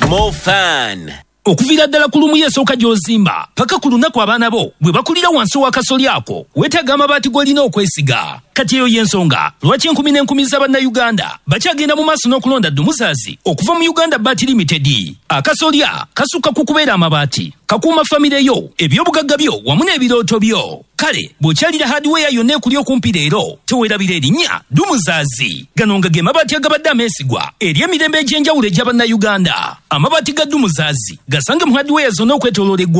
more fun. Okuvira ddala ku lumu y'esooka gy'ozimba paka ku lunaku abaana bo bwe bakulira wansi wa kasolya ako weetaaga amabaati g'olina okwesiga. Kati eyo y'ensonga lwaki enkumi n'enkumi z'Abannayuganda bakyagenda mu maaso n'okulonda Dumuzaazi okuva mu Uganda Bat Limited. Akasolya kasukka ku kubeera amabaati, kakuuma famire yo, ebyobugagga byo wamu n'ebirooto byo. Kale bw'okyalira hardware yonna ekuli okumpi leero teweerabira erinnya Dumuzaazi. Gano nga ge mabaati agabadde ameesigwa eri emirembe egy'enjawulo egy'Abannayuganda. Amabaati ga Dumuzaazi gasange mu hardware zonna okwetooloola eggwanga.